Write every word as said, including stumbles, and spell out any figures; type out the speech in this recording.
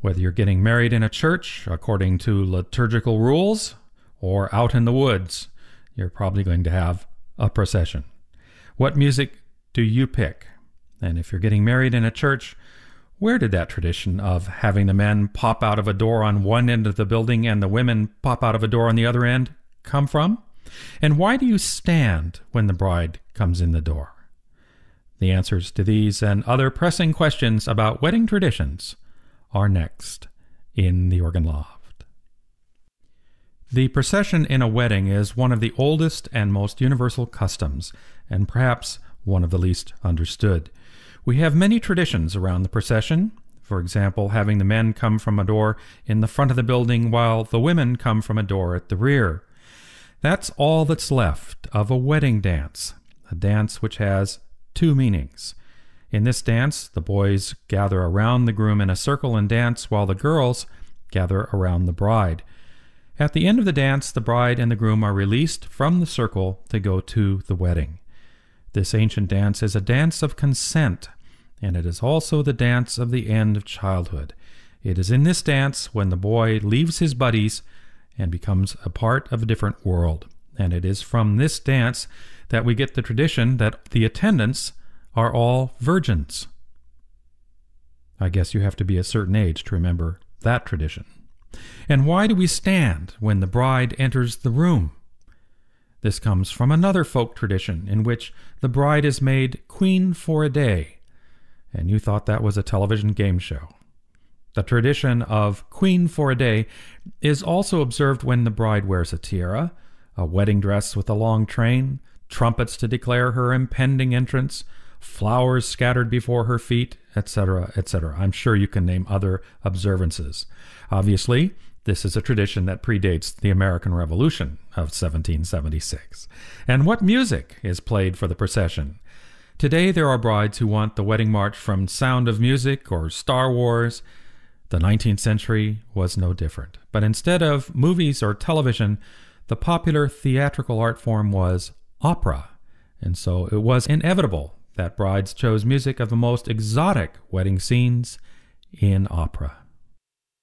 Whether you're getting married in a church according to liturgical rules or out in the woods, you're probably going to have a procession. What music do you pick? And if you're getting married in a church, where did that tradition of having the men pop out of a door on one end of the building and the women pop out of a door on the other end come from? And why do you stand when the bride comes in the door? The answers to these and other pressing questions about wedding traditions are next in the Organ Loft. The procession in a wedding is one of the oldest and most universal customs, and perhaps one of the least understood. We have many traditions around the procession. For example, having the men come from a door in the front of the building while the women come from a door at the rear. That's all that's left of a wedding dance, a dance which has two meanings. In this dance, the boys gather around the groom in a circle and dance while the girls gather around the bride. At the end of the dance, the bride and the groom are released from the circle to go to the wedding. This ancient dance is a dance of consent, and it is also the dance of the end of childhood. It is in this dance when the boy leaves his buddies and becomes a part of a different world. And it is from this dance that we get the tradition that the attendants are all virgins. I guess you have to be a certain age to remember that tradition. And why do we stand when the bride enters the room? This comes from another folk tradition in which the bride is made queen for a day, and you thought that was a television game show. The tradition of queen for a day is also observed when the bride wears a tiara, a wedding dress with a long train, trumpets to declare her impending entrance, flowers scattered before her feet, et cetera, et cetera. I'm sure you can name other observances. Obviously, this is a tradition that predates the American Revolution of seventeen seventy-six. And what music is played for the procession? Today, there are brides who want the wedding march from Sound of Music or Star Wars. The nineteenth century was no different. But instead of movies or television, the popular theatrical art form was opera. And so it was inevitable that brides chose music of the most exotic wedding scenes in opera.